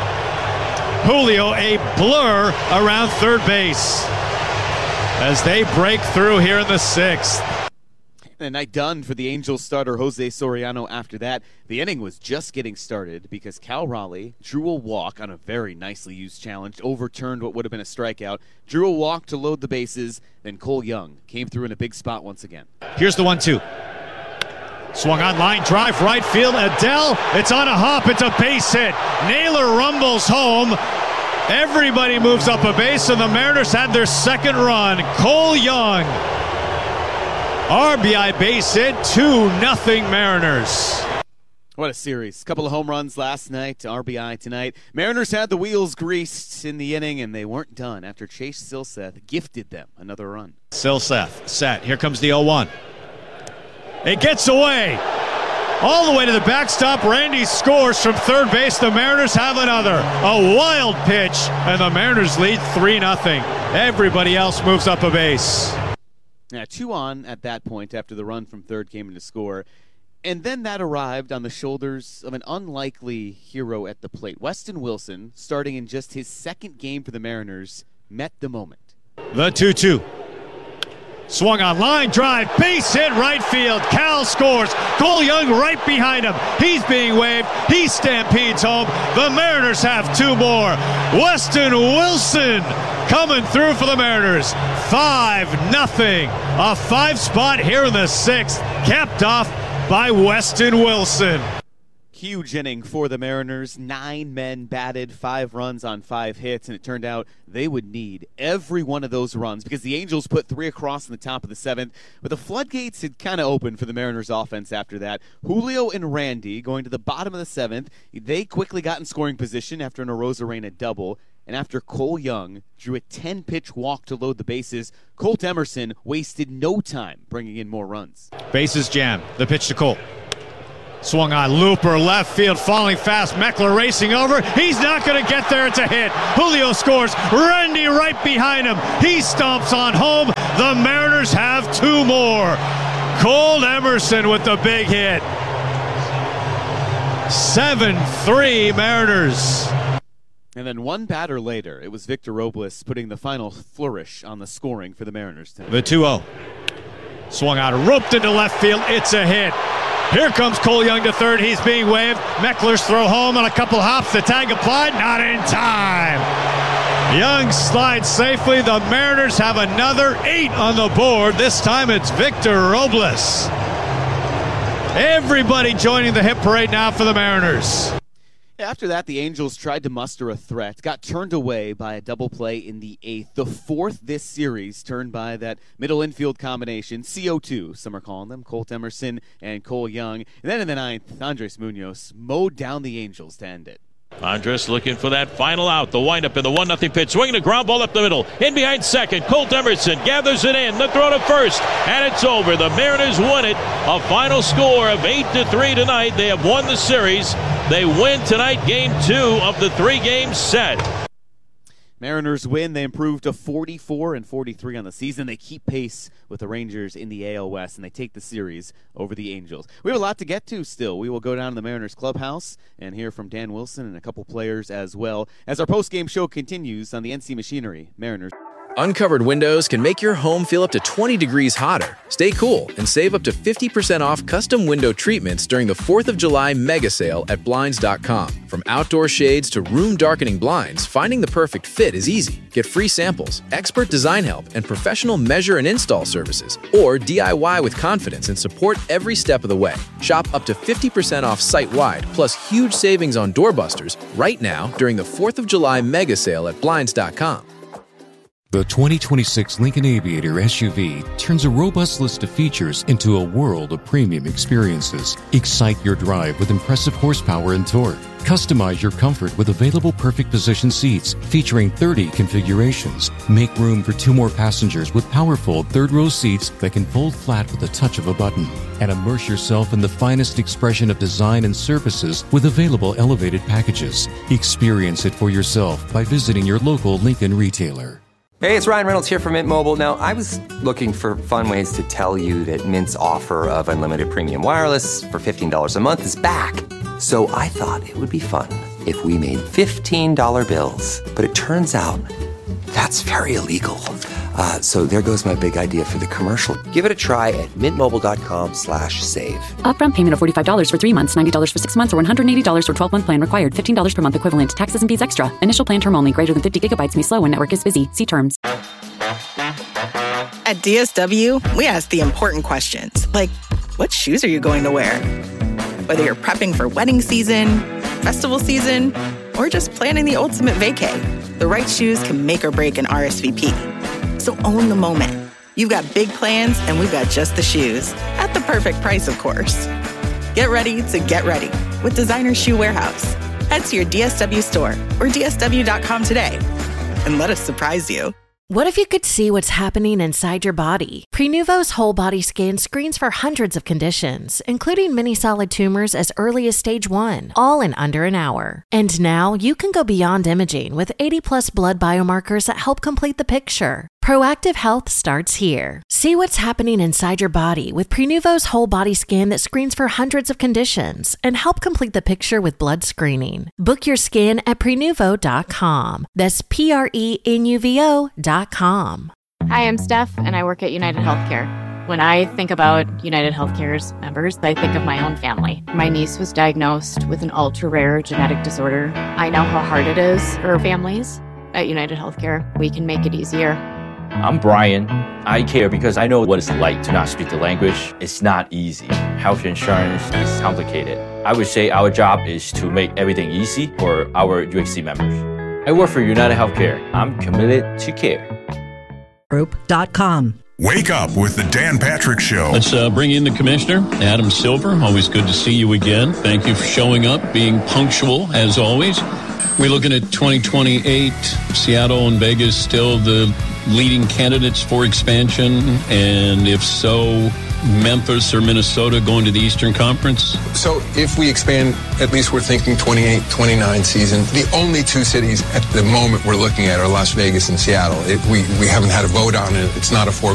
Julio a blur around third base as they break through here in the sixth. And a night done for the Angels starter Jose Soriano after that. The inning was just getting started because Cal Raleigh drew a walk on a very nicely used challenge, overturned what would have been a strikeout, drew a walk to load the bases, then Cole Young came through in a big spot once again. Here's the one two. Swung on, line drive, right field. Adele, it's on a hop, it's a base hit. Naylor rumbles home. Everybody moves up a base, and the Mariners had their second run. Cole Young. R B I base hit, two nothing Mariners. What a series. Couple of home runs last night, R B I tonight. Mariners had the wheels greased in the inning, and they weren't done after Chase Silseth gifted them another run. Silseth set. Here comes the oh one. It gets away. All the way to the backstop. Randy scores from third base. The Mariners have another. A wild pitch, and the Mariners lead three nothing. Everybody else moves up a base. Yeah, two on at that point after the run from third came in to score. And then that arrived on the shoulders of an unlikely hero at the plate. Weston Wilson, starting in just his second game for the Mariners, met the moment. The two two. Swung on, line drive, base hit right field. Cal scores. Cole Young right behind him. He's being waved. He stampedes home. The Mariners have two more. Weston Wilson coming through for the Mariners. five nothing. A five spot here in the sixth, capped off by Weston Wilson. Huge inning for the Mariners. Nine men batted, five runs on five hits, and it turned out they would need every one of those runs because the Angels put three across in the top of the seventh, but the floodgates had kind of opened for the Mariners offense after that. Julio and Randy going to the bottom of the seventh. They quickly got in scoring position after an Arozarena double, and after Cole Young drew a ten-pitch walk to load the bases, Colt Emerson wasted no time bringing in more runs. Bases jammed. The pitch to Cole. Swung on, looper, left field, falling fast. Meckler racing over. He's not going to get there. It's a hit. Julio scores. Randy right behind him. He stomps on home. The Mariners have two more. Colt Emerson with the big hit. seven three Mariners. And then one batter later, it was Victor Robles putting the final flourish on the scoring for the Mariners tonight. The two oh. Swung out, roped into left field. It's a hit. Here comes Cole Young to third. He's being waved. Meckler's throw home on a couple hops. The tag applied. Not in time. Young slides safely. The Mariners have another eight on the board. This time it's Victor Robles. Everybody joining the hit parade now for the Mariners. After that, the Angels tried to muster a threat, got turned away by a double play in the eighth, the fourth this series, turned by that middle infield combination, C O two, some are calling them, Colt Emerson and Cole Young. And then in the ninth, Andres Munoz mowed down the Angels to end it. Andres looking for that final out. The windup in the one nothing pitch. Swinging a ground ball up the middle. In behind second. Colt Emerson gathers it in. The throw to first. And it's over. The Mariners won it. A final score of eight to three tonight. They have won the series. They win tonight game two of the three-game set. Mariners win. They improve to forty-four and forty-three on the season. They keep pace with the Rangers in the A L West, and they take the series over the Angels. We have a lot to get to still. We will go down to the Mariners clubhouse and hear from Dan Wilson and a couple players as well as our post-game show continues on the N C Machinery Mariners. Uncovered windows can make your home feel up to twenty degrees hotter. Stay cool and save up to fifty percent off custom window treatments during the fourth of July mega sale at Blinds dot com. From outdoor shades to room darkening blinds, finding the perfect fit is easy. Get free samples, expert design help, and professional measure and install services. Or D I Y with confidence and support every step of the way. Shop up to fifty percent off site-wide, plus huge savings on doorbusters right now during the fourth of July mega sale at Blinds dot com. The twenty twenty-six Lincoln Aviator S U V turns a robust list of features into a world of premium experiences. Excite your drive with impressive horsepower and torque. Customize your comfort with available perfect position seats featuring thirty configurations. Make room for two more passengers with powerful third-row seats that can fold flat with the touch of a button. And immerse yourself in the finest expression of design and services with available elevated packages. Experience it for yourself by visiting your local Lincoln retailer. Hey, it's Ryan Reynolds here from Mint Mobile. Now, I was looking for fun ways to tell you that Mint's offer of unlimited premium wireless for fifteen dollars a month is back. So I thought it would be fun if we made fifteen dollar bills. But it turns out that's very illegal. Uh, so there goes my big idea for the commercial. Give it a try at mintmobile.com slash save. Upfront payment of forty-five dollars for three months, ninety dollars for six months, or one hundred eighty dollars for twelve-month plan required. fifteen dollars per month equivalent. Taxes and fees extra. Initial plan term only. Greater than fifty gigabytes may slow when network is busy. See terms. At D S W, we ask the important questions, like what shoes are you going to wear? Whether you're prepping for wedding season, festival season, or just planning the ultimate vacay, the right shoes can make or break an R S V P. So own the moment. You've got big plans, and we've got just the shoes. At the perfect price, of course. Get ready to get ready with Designer Shoe Warehouse. Head to your D S W store or D S W dot com today and let us surprise you. What if you could see what's happening inside your body? Prenuvo's whole body scan screens for hundreds of conditions, including many solid tumors as early as stage one, all in under an hour. And now you can go beyond imaging with eighty plus blood biomarkers that help complete the picture. Proactive health starts here. See what's happening inside your body with Prenuvo's whole body scan that screens for hundreds of conditions and help complete the picture with blood screening. Book your scan at prenuvo dot com. That's P R E N U V O dot com. Hi, I'm Steph, and I work at United Healthcare. When I think about United Healthcare's members, I think of my own family. My niece was diagnosed with an ultra-rare genetic disorder. I know how hard it is for families. At United Healthcare, we can make it easier. I'm Brian. I care because I know what it's like to not speak the language. It's not easy. Health insurance is complicated. I would say our job is to make everything easy for our U H C members. I work for United Healthcare. I'm committed to care. Group dot com. Wake up with the Dan Patrick Show. Let's uh, bring in the commissioner, Adam Silver. Always good to see you again. Thank you for showing up, being punctual as always. We're looking at twenty twenty-eight. Seattle and Vegas still the leading candidates for expansion, and if so, Memphis or Minnesota going to the Eastern Conference? So if we expand, at least we're thinking twenty-eight, twenty-nine season. The only two cities at the moment we're looking at are Las Vegas and Seattle. It, we, we haven't had a vote on it. It's not a foregone